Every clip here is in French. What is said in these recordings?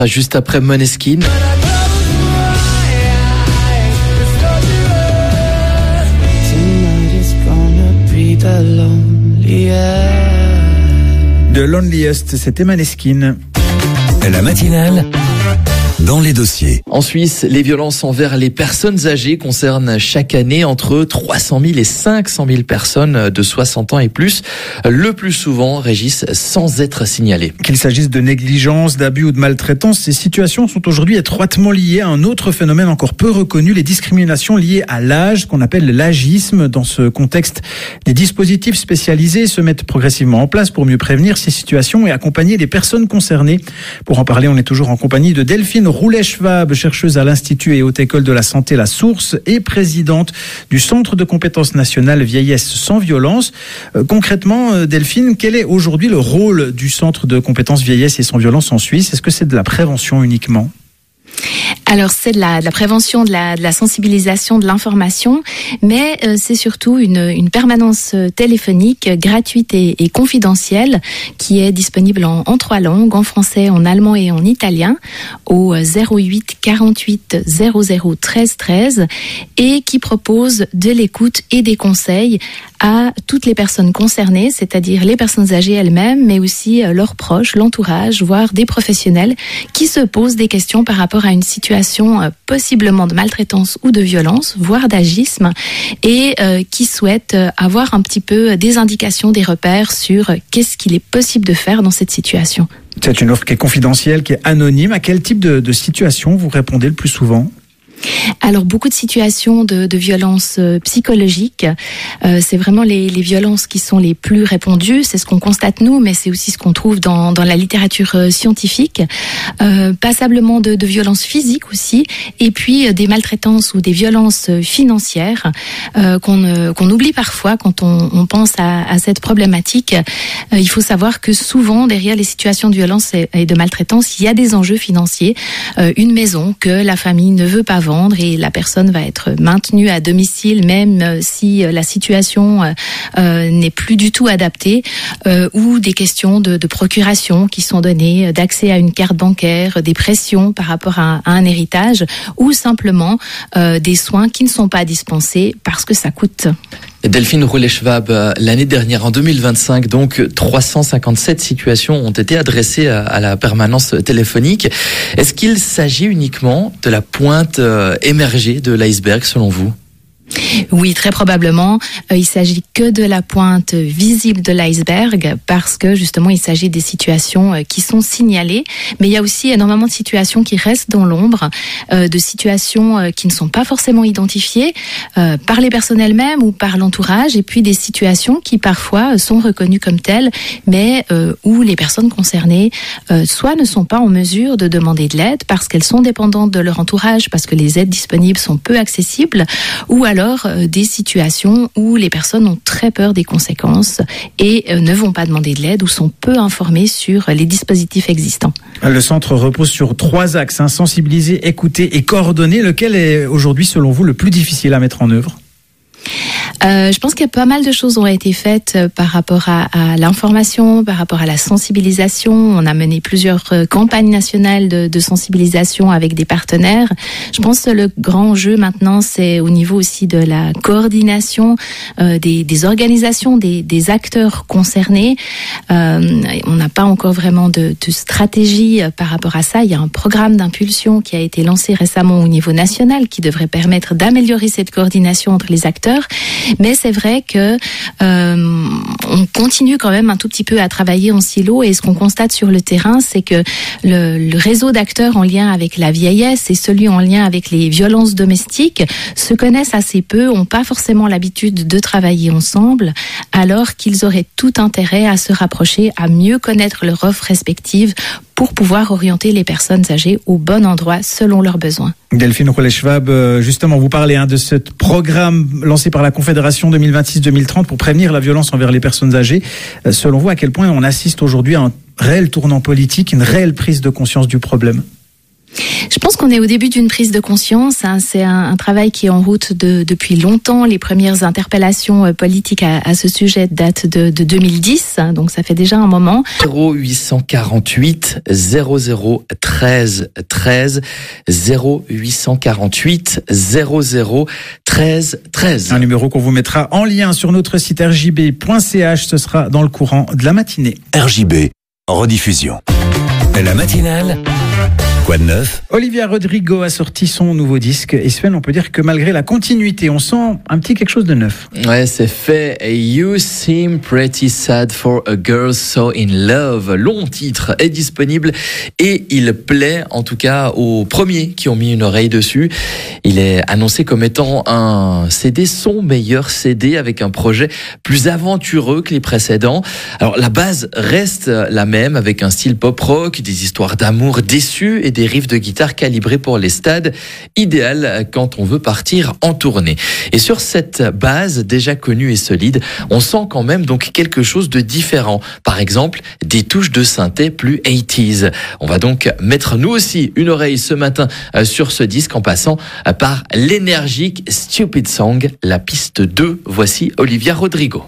Juste après Måneskin. The Loneliest, c'était Måneskin. La matinale dans les dossiers. En Suisse, les violences envers les personnes âgées concernent chaque année entre 300 000 et 500 000 personnes de 60 ans et plus. Le plus souvent régissent sans être signalées. Qu'il s'agisse de négligence, d'abus ou de maltraitance, ces situations sont aujourd'hui étroitement liées à un autre phénomène encore peu reconnu, les discriminations liées à l'âge, qu'on appelle l'agisme. Dans ce contexte, des dispositifs spécialisés se mettent progressivement en place pour mieux prévenir ces situations et accompagner les personnes concernées. Pour en parler, on est toujours en compagnie de Delphine Roulet-Schwab, chercheuse à l'Institut et Haute École de la Santé La Source et présidente du Centre de compétences nationales vieillesse sans violence. Concrètement, Delphine, quel est aujourd'hui le rôle du Centre de compétences vieillesse et sans violence en Suisse? Est-ce que c'est de la prévention uniquement? Alors c'est de la prévention, de la sensibilisation, de l'information, mais c'est surtout une permanence téléphonique gratuite et confidentielle qui est disponible en 3 langues, en français, en allemand et en italien, au 08 48 00 13 13 et qui propose de l'écoute et des conseils à toutes les personnes concernées, c'est-à-dire les personnes âgées elles-mêmes, mais aussi leurs proches, l'entourage, voire des professionnels qui se posent des questions par rapport à une situation possiblement de maltraitance ou de violence, voire d'agisme, et qui souhaitent avoir un petit peu des indications, des repères sur qu'est-ce qu'il est possible de faire dans cette situation. C'est une offre qui est confidentielle, qui est anonyme. À quel type de situation vous répondez le plus souvent ? Alors beaucoup de situations de violences psychologiques, c'est vraiment les violences qui sont les plus répandues, c'est ce qu'on constate nous, mais c'est aussi ce qu'on trouve dans la littérature scientifique, passablement de violences physiques aussi, et puis des maltraitances ou des violences financières qu'on oublie parfois quand on pense à cette problématique. Il faut savoir que souvent derrière les situations de violence et de maltraitance, il y a des enjeux financiers, une maison que la famille ne veut pas vendre et la personne va être maintenue à domicile même si la situation n'est plus du tout adaptée, ou des questions de procuration qui sont données, d'accès à une carte bancaire, des pressions par rapport à un héritage, ou simplement des soins qui ne sont pas dispensés parce que ça coûte. Delphine Roulet-Schwab, l'année dernière, en 2025, donc 357 situations ont été adressées à la permanence téléphonique. Est-ce qu'il s'agit uniquement de la pointe émergée de l'iceberg, selon vous ? Oui, très probablement. Il s'agit que de la pointe visible de l'iceberg parce que justement il s'agit des situations qui sont signalées, mais il y a aussi énormément de situations qui restent dans l'ombre, de situations qui ne sont pas forcément identifiées par les personnes elles-mêmes ou par l'entourage, et puis des situations qui parfois sont reconnues comme telles, mais où les personnes concernées soit ne sont pas en mesure de demander de l'aide parce qu'elles sont dépendantes de leur entourage, parce que les aides disponibles sont peu accessibles, ou alors des situations où les personnes ont très peur des conséquences et ne vont pas demander de l'aide ou sont peu informées sur les dispositifs existants. Le centre repose sur 3 axes, sensibiliser, écouter et coordonner. Lequel est aujourd'hui, selon vous, le plus difficile à mettre en œuvre ? Je pense que pas mal de choses ont été faites par rapport à l'information, par rapport à la sensibilisation. On a mené plusieurs campagnes nationales de sensibilisation avec des partenaires. Je pense que le grand enjeu maintenant, c'est au niveau aussi de la coordination des organisations, des acteurs concernés. On n'a pas encore vraiment de stratégie par rapport à ça. Il y a un programme d'impulsion qui a été lancé récemment au niveau national qui devrait permettre d'améliorer cette coordination entre les acteurs. Mais c'est vrai que on continue quand même un tout petit peu à travailler en silo, et ce qu'on constate sur le terrain, c'est que le réseau d'acteurs en lien avec la vieillesse et celui en lien avec les violences domestiques se connaissent assez peu, n'ont pas forcément l'habitude de travailler ensemble, alors qu'ils auraient tout intérêt à se rapprocher, à mieux connaître leur offre respective pour pouvoir orienter les personnes âgées au bon endroit selon leurs besoins. Delphine Roulet-Schwab, justement, vous parlez de ce programme lancé par la Confédération 2026-2030 pour prévenir la violence envers les personnes âgées. Selon vous, à quel point on assiste aujourd'hui à un réel tournant politique, une réelle prise de conscience du problème ? Je pense qu'on est au début d'une prise de conscience. C'est un travail qui est en route depuis longtemps. Les premières interpellations politiques à ce sujet datent de 2010, donc ça fait déjà un moment. 0848 00 13 13 0848 00 13 13. Un numéro qu'on vous mettra en lien sur notre site rjb.ch. Ce sera dans le courant de la matinée. RJB, en rediffusion. La matinale, quoi de neuf? Olivia Rodrigo a sorti son nouveau disque. Et Sven, on peut dire que malgré la continuité, on sent un petit quelque chose de neuf. Ouais, c'est fait. You Seem Pretty Sad for a Girl So in Love. Long titre est disponible et il plaît en tout cas aux premiers qui ont mis une oreille dessus. Il est annoncé comme étant un CD, son meilleur CD, avec un projet plus aventureux que les précédents. Alors la base reste la même, avec un style pop-rock, des histoires d'amour déçues et des riffs de guitare calibrés pour les stades, idéal quand on veut partir en tournée. Et sur cette base déjà connue et solide, on sent quand même donc quelque chose de différent. Par exemple, des touches de synthé plus 80s. On va donc mettre nous aussi une oreille ce matin sur ce disque en passant par l'énergique Stupid Song, la piste 2. Voici Olivia Rodrigo.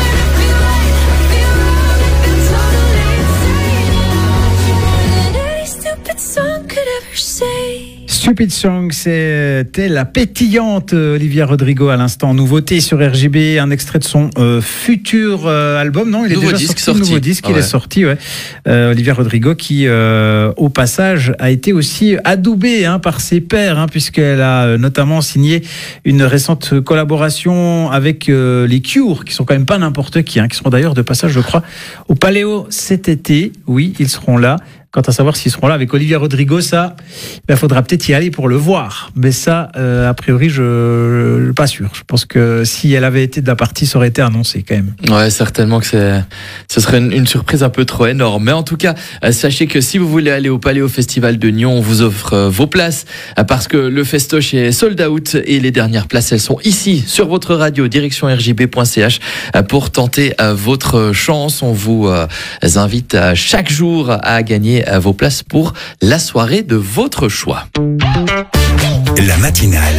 Stupid Song, c'était la pétillante Olivia Rodrigo à l'instant. Nouveauté sur RJB, un extrait de son futur album. Non, il est déjà sorti. Nouveau disque, il est sorti. Ouais. Olivia Rodrigo qui, au passage, a été aussi adoubée par ses pairs, puisqu'elle a notamment signé une récente collaboration avec les Cure, qui sont quand même pas n'importe qui seront d'ailleurs de passage, je crois, au Paléo cet été. Oui, ils seront là. Quant à savoir s'ils seront là avec Olivia Rodrigo, ça, il faudra peut-être y aller pour le voir. Mais ça, a priori, je pas sûr. Je pense que si elle avait été de la partie, ça aurait été annoncé quand même. Ouais, certainement que ce serait une surprise un peu trop énorme. Mais en tout cas, sachez que si vous voulez aller au Paléo Festival de Nyon, on vous offre vos places parce que le festoche est sold out et les dernières places, elles sont ici sur votre radio, direction rjb.ch pour tenter votre chance. On vous invite chaque jour à gagner vos places pour la soirée de votre choix. La matinale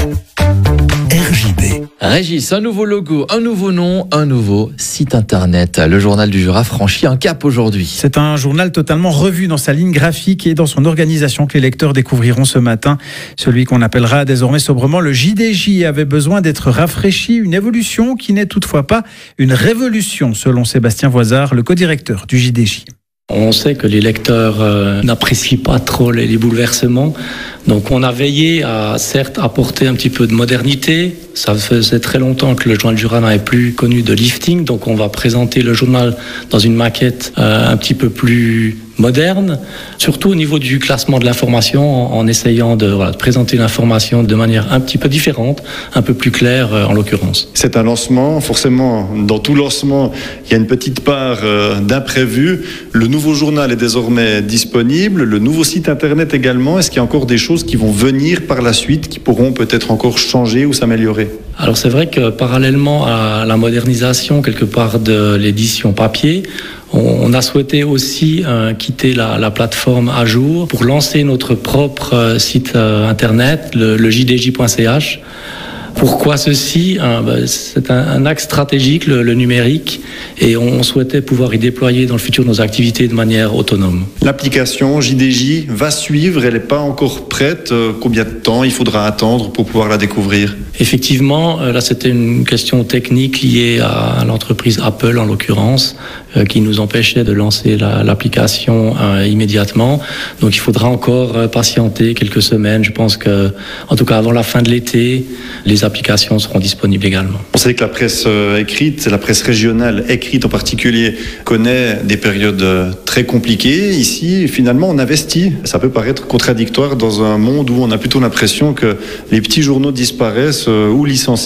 RJB. Régis, un nouveau logo, un nouveau nom, un nouveau site internet. Le journal du Jura franchit un cap aujourd'hui. C'est un journal totalement revu dans sa ligne graphique et dans son organisation que les lecteurs découvriront ce matin. Celui qu'on appellera désormais sobrement le JDJ avait besoin d'être rafraîchi, une évolution qui n'est toutefois pas une révolution, selon Sébastien Voisard, le co-directeur du JDJ. On sait que les lecteurs n'apprécient pas trop les bouleversements. Donc on a veillé à certes apporter un petit peu de modernité. Ça faisait très longtemps que le journal du Jura n'avait plus connu de lifting. Donc on va présenter le journal dans une maquette un petit peu plus moderne, surtout au niveau du classement de l'information, en essayant de présenter l'information de manière un petit peu différente, un peu plus claire en l'occurrence. C'est un lancement, forcément, dans tout lancement, il y a une petite part d'imprévu. Le nouveau journal est désormais disponible, le nouveau site internet également. Est-ce qu'il y a encore des choses qui vont venir par la suite, qui pourront peut-être encore changer ou s'améliorer ? Alors c'est vrai que parallèlement à la modernisation quelque part de l'édition papier, on a souhaité aussi quitter la plateforme à jour pour lancer notre propre site internet, le jdj.ch. Pourquoi ceci ? C'est un axe stratégique, le numérique, et on souhaitait pouvoir y déployer dans le futur nos activités de manière autonome. L'application JDJ va suivre, elle n'est pas encore prête. Combien de temps il faudra attendre pour pouvoir la découvrir ? Effectivement, là c'était une question technique liée à l'entreprise Apple en l'occurrence, qui nous empêchait de lancer l'application immédiatement. Donc il faudra encore patienter quelques semaines. Je pense que, en tout cas avant la fin de l'été, les applications seront disponibles également. On sait que la presse écrite, la presse régionale écrite en particulier, connaît des périodes très compliquées. Ici, finalement, on investit. Ça peut paraître contradictoire dans un monde où on a plutôt l'impression que les petits journaux disparaissent ou licencient.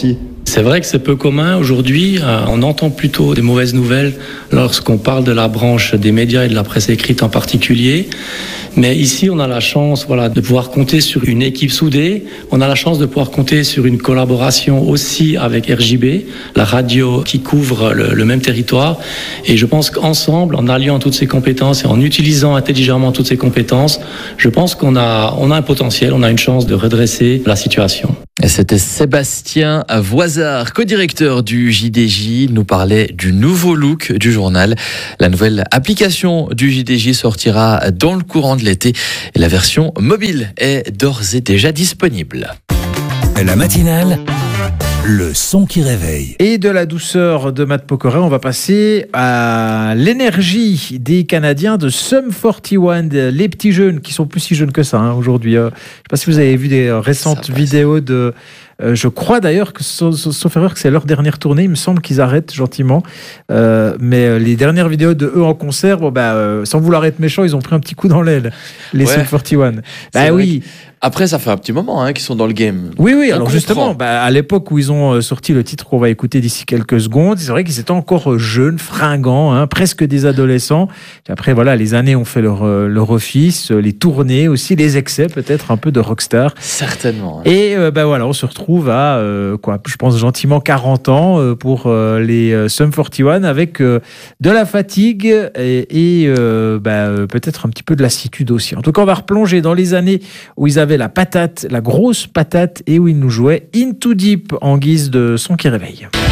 C'est vrai que c'est peu commun aujourd'hui. On entend plutôt des mauvaises nouvelles lorsqu'on parle de la branche des médias et de la presse écrite en particulier. Mais ici, on a la chance, de pouvoir compter sur une équipe soudée. On a la chance de pouvoir compter sur une collaboration aussi avec RJB, la radio qui couvre le même territoire. Et je pense qu'ensemble, en alliant toutes ces compétences et en utilisant intelligemment toutes ces compétences, je pense qu'on a un potentiel, on a une chance de redresser la situation. Et c'était Sébastien Voisard, co-directeur du JDJ. Il nous parlait du nouveau look du journal. La nouvelle application du JDJ sortira dans le courant de l'été et la version mobile est d'ores et déjà disponible. La matinale, le son qui réveille. Et de la douceur de Matt Pokora, on va passer à l'énergie des Canadiens de Sum 41, les petits jeunes qui sont plus si jeunes que ça aujourd'hui. Je ne sais pas si vous avez vu des récentes vidéos de... je crois d'ailleurs que, sauf erreur, que c'est leur dernière tournée. Il me semble qu'ils arrêtent gentiment. Mais les dernières vidéos de eux en concert, sans vouloir être méchants, ils ont pris un petit coup dans l'aile, les Sum 41. Oui. Après, ça fait un petit moment qu'ils sont dans le game. Oui. Alors justement, à l'époque où ils ont sorti le titre qu'on va écouter d'ici quelques secondes, c'est vrai qu'ils étaient encore jeunes, fringants, presque des adolescents. Et après, les années ont fait leur office, les tournées aussi, les excès peut-être, un peu de rockstar. Certainement. Et on se retrouve à, je pense gentiment 40 ans pour les Sum 41 avec de la fatigue et peut-être un petit peu de lassitude aussi. En tout cas, on va replonger dans les années où ils avaient la grosse patate, et où ils nous jouaient In Too Deep en guise de son qui réveille.